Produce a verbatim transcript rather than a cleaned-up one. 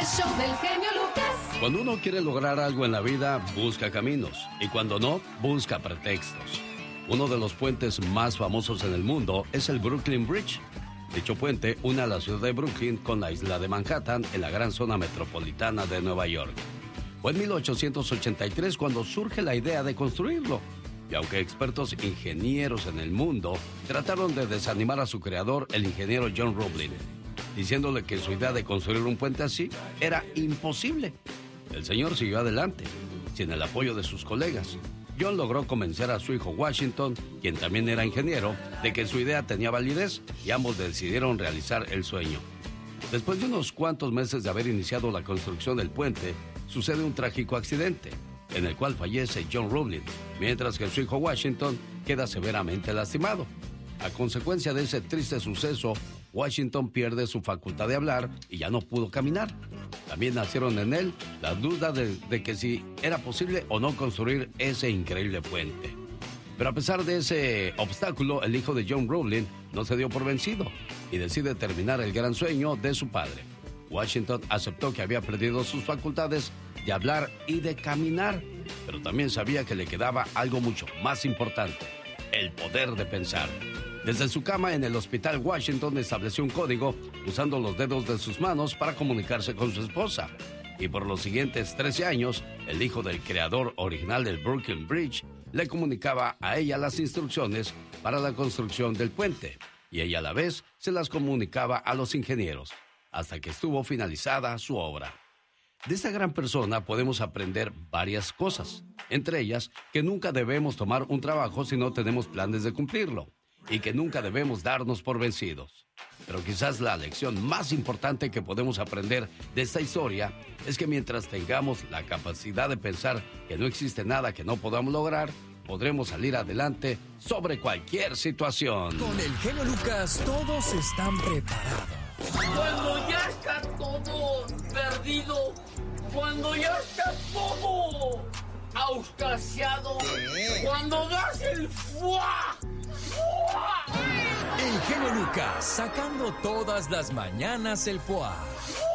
show del genio Lucas. Cuando uno quiere lograr algo en la vida, busca caminos. Y cuando no, busca pretextos. Uno de los puentes más famosos en el mundo es el Brooklyn Bridge. Dicho puente une a la ciudad de Brooklyn con la isla de Manhattan en la gran zona metropolitana de Nueva York. Fue en mil ochocientos ochenta y tres cuando surge la idea de construirlo. Y aunque expertos ingenieros en el mundo trataron de desanimar a su creador, el ingeniero John Roebling, diciéndole que su idea de construir un puente así era imposible, el señor siguió adelante, sin el apoyo de sus colegas. John logró convencer a su hijo Washington, quien también era ingeniero, de que su idea tenía validez y ambos decidieron realizar el sueño. Después de unos cuantos meses de haber iniciado la construcción del puente, sucede un trágico accidente, en el cual fallece John Roebling, mientras que su hijo Washington queda severamente lastimado. A consecuencia de ese triste suceso, Washington pierde su facultad de hablar y ya no pudo caminar. También nacieron en él las dudas de, de que si era posible o no construir ese increíble puente. Pero a pesar de ese obstáculo, el hijo de John Roebling no se dio por vencido y decide terminar el gran sueño de su padre. Washington aceptó que había perdido sus facultades de hablar y de caminar, pero también sabía que le quedaba algo mucho más importante: el poder de pensar. Desde su cama en el hospital, Washington estableció un código usando los dedos de sus manos para comunicarse con su esposa. Y por los siguientes trece años, el hijo del creador original del Brooklyn Bridge le comunicaba a ella las instrucciones para la construcción del puente, y ella a la vez se las comunicaba a los ingenieros, hasta que estuvo finalizada su obra. De esta gran persona podemos aprender varias cosas, entre ellas que nunca debemos tomar un trabajo si no tenemos planes de cumplirlo, y que nunca debemos darnos por vencidos. Pero quizás la lección más importante que podemos aprender de esta historia es que mientras tengamos la capacidad de pensar que no existe nada que no podamos lograr, podremos salir adelante sobre cualquier situación. Con el genio Lucas todos están preparados. Cuando ya está todo perdido, cuando ya está todo auscasiado, cuando das el fuá, fuá. El genio Lucas sacando todas las mañanas el fuá.